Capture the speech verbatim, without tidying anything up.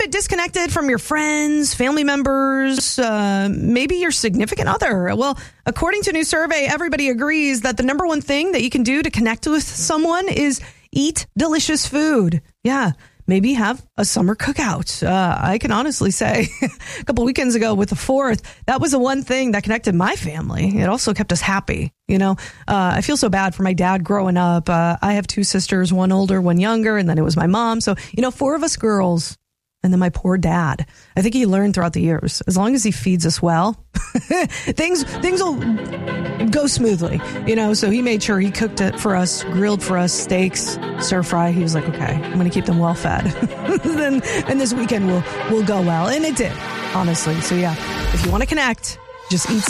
bit disconnected from your friends, family members, uh, maybe your significant other. Well, according to a new survey, everybody agrees that the number one thing that you can do to connect with someone is eat delicious food. Yeah. Maybe have a summer cookout. Uh, I can honestly say a couple weekends ago with the fourth, that was the one thing that connected my family. It also kept us happy. You know, uh, I feel so bad for my dad growing up. Uh, I have two sisters, one older, one younger, and then it was my mom. So, you know, four of us girls. And then my poor dad. I think he learned throughout the years, as long as he feeds us well, things things will go smoothly, you know. So he made sure he cooked it for us, grilled for us, steaks, stir fry. He was like, okay, I'm going to keep them well fed. Then and this weekend will will go well, and it did, honestly. So yeah, if you want to connect, just eat